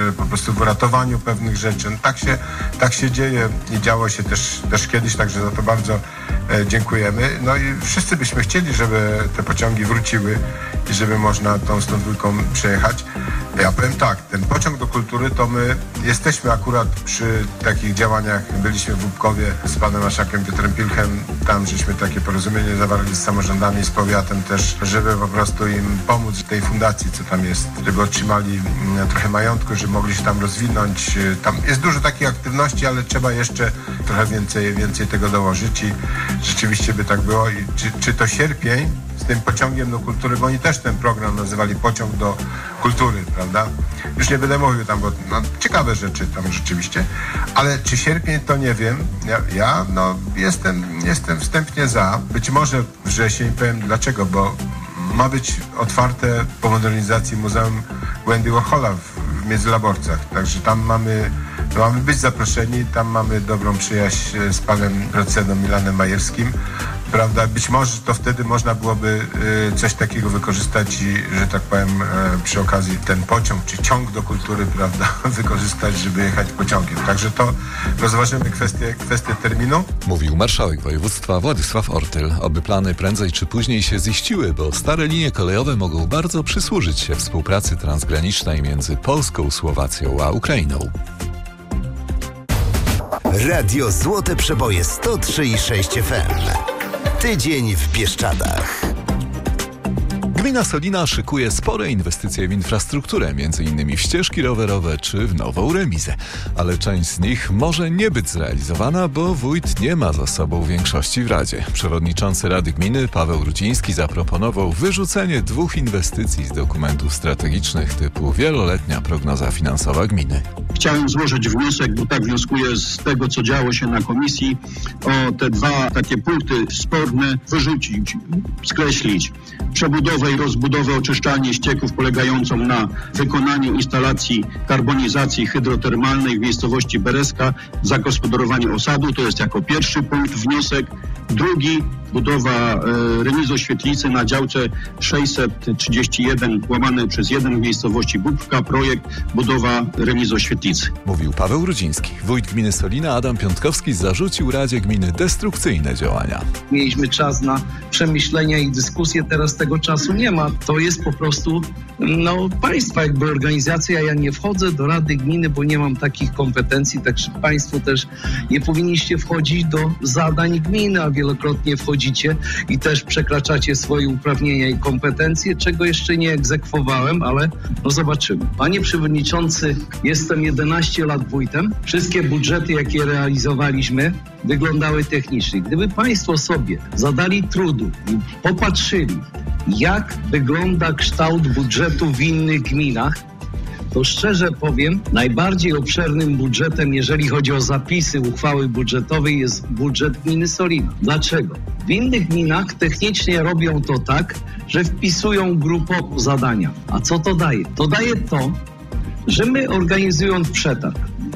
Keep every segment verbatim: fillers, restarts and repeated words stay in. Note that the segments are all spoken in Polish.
po prostu w uratowaniu pewnych rzeczy. No, tak się, tak się dzieje i działo się też, też kiedyś, także za to bardzo e, dziękujemy. No i wszyscy byśmy chcieli, żeby te pociągi wróciły i żeby można tą stąd dwójką przejechać. Ja powiem tak, ten pociąg do kultury to my jesteśmy akurat przy takich działaniach, byliśmy w Łupkowie z panem marszałkiem Piotrem Pilchem, tam żeśmy takie porozumienie zawarli z samorządami, z powiatem też, żeby po prostu im pomóc tej fundacji, co tam jest, żeby otrzymali trochę majątku, żeby mogli się tam rozwinąć. Tam jest dużo takich aktywności, ale trzeba jeszcze trochę więcej, więcej tego dołożyć i rzeczywiście by tak było. I czy, czy to sierpień z tym pociągiem do kultury, bo oni też ten program nazywali Pociąg do Kultury, prawda? Już nie będę mówił tam, bo no, ciekawe rzeczy tam rzeczywiście, ale czy sierpień to nie wiem. Ja, ja no jestem, jestem wstępnie za. Być może wrzesień, powiem dlaczego, bo ma być otwarte po modernizacji Muzeum Wendy Warhola w, w Międzylaborcach, także tam mamy, mamy być zaproszeni, tam mamy dobrą przyjaźń z panem procentem Milanem Majerskim. Prawda, być może to wtedy można byłoby y, coś takiego wykorzystać i, że tak powiem, y, przy okazji ten pociąg, czy ciąg do kultury, prawda, wykorzystać, żeby jechać pociągiem. Także to rozważymy kwestię, kwestię terminu. Mówił marszałek województwa Władysław Ortyl. Oby plany prędzej czy później się ziściły, bo stare linie kolejowe mogą bardzo przysłużyć się współpracy transgranicznej między Polską, Słowacją a Ukrainą. Radio Złote Przeboje sto trzy i sześć F M. Tydzień w Bieszczadach. Gmina Solina szykuje spore inwestycje w infrastrukturę, między innymi w ścieżki rowerowe czy w nową remizę. Ale część z nich może nie być zrealizowana, bo wójt nie ma za sobą większości w Radzie. Przewodniczący Rady Gminy Paweł Rudziński zaproponował wyrzucenie dwóch inwestycji z dokumentów strategicznych typu wieloletnia prognoza finansowa gminy. Chciałem złożyć wniosek, bo tak wnioskuję z tego, co działo się na komisji, o te dwa takie punkty sporne wyrzucić, skreślić. Przebudowę i rozbudowę oczyszczalni ścieków polegającą na wykonaniu instalacji karbonizacji hydrotermalnej w miejscowości Bereska, zagospodarowanie osadu. To jest jako pierwszy punkt wniosek. Drugi, budowa e, remizoświetlicy na działce sześćset trzydzieści jeden łamane przez jeden w miejscowości Bubka. Projekt budowa remizoświetlicy. Mówił Paweł Rudziński. Wójt gminy Solina Adam Piątkowski zarzucił Radzie Gminy destrukcyjne działania. Mieliśmy czas na przemyślenia i dyskusje, teraz tego czasu nie ma. To jest po prostu no, państwa jakby organizacja. Ja nie wchodzę do Rady Gminy, bo nie mam takich kompetencji, także państwo też nie powinniście wchodzić do zadań gminy, a wielokrotnie wchodzicie i też przekraczacie swoje uprawnienia i kompetencje, czego jeszcze nie egzekwowałem, ale no zobaczymy. Panie przewodniczący, jestem jedenaście lat wójtem. Wszystkie budżety, jakie realizowaliśmy, wyglądały technicznie. Gdyby państwo sobie zadali trudu i popatrzyli, jak wygląda kształt budżetu w innych gminach, to szczerze powiem, najbardziej obszernym budżetem, jeżeli chodzi o zapisy uchwały budżetowej, jest budżet gminy Solina. Dlaczego? W innych gminach technicznie robią to tak, że wpisują grupowo zadania. A co to daje? To daje to, że my organizując przetarg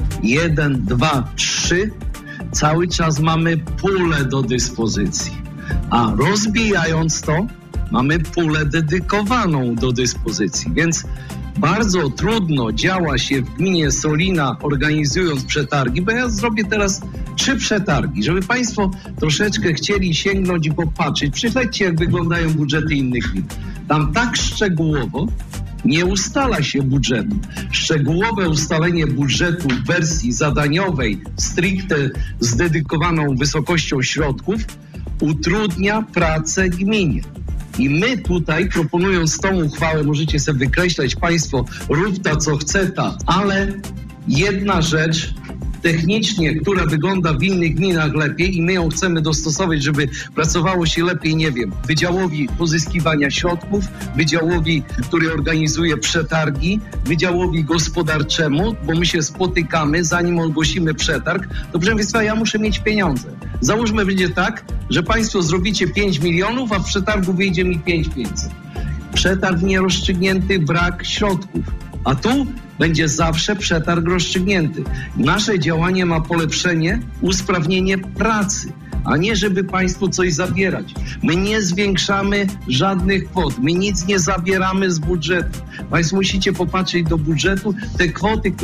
jeden, dwa, trzy, cały czas mamy pulę do dyspozycji. A rozbijając to, mamy pulę dedykowaną do dyspozycji. Więc bardzo trudno działa się w gminie Solina organizując przetargi, bo ja zrobię teraz trzy przetargi, żeby państwo troszeczkę chcieli sięgnąć i popatrzeć. Przyśledźcie, jak wyglądają budżety innych gmin. Tam tak szczegółowo nie ustala się budżetu. Szczegółowe ustalenie budżetu w wersji zadaniowej, stricte z dedykowaną wysokością środków, utrudnia pracę gminie. I my tutaj, proponując tą uchwałę, możecie sobie wykreślać państwo, rób ta co chce ta, ale jedna rzecz technicznie, która wygląda w innych gminach lepiej i my ją chcemy dostosować, żeby pracowało się lepiej, nie wiem, Wydziałowi Pozyskiwania Środków, Wydziałowi, który organizuje przetargi, Wydziałowi Gospodarczemu, bo my się spotykamy, zanim ogłosimy przetarg, to proszę państwa, ja muszę mieć pieniądze. Załóżmy, będzie tak, że państwo zrobicie pięć milionów, a w przetargu wyjdzie mi pięć tysięcy pięćset. Przetarg nierozstrzygnięty, brak środków. A tu będzie zawsze przetarg rozstrzygnięty. Nasze działanie ma polepszenie, usprawnienie pracy, a nie żeby państwu coś zabierać. My nie zwiększamy żadnych kwot, my nic nie zabieramy z budżetu. Państwo musicie popatrzeć do budżetu, te kwoty, które